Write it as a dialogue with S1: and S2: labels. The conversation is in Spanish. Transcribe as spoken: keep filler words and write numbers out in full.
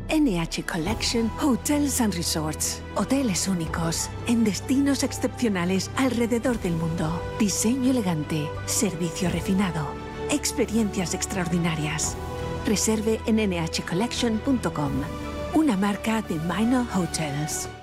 S1: N H Collection Hotels and Resorts. Hoteles únicos, en destinos excepcionales alrededor del mundo. Diseño elegante, servicio refinado, experiencias extraordinarias. Reserve en N H collection punto com, una marca de Minor Hotels.